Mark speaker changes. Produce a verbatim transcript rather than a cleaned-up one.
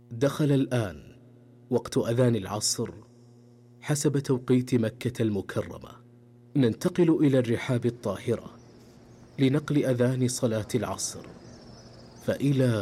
Speaker 1: دخل الآن وقت أذان العصر حسب توقيت مكة المكرمة. ننتقل إلى الرحاب الطاهرة لنقل أذان صلاة العصر، فإلى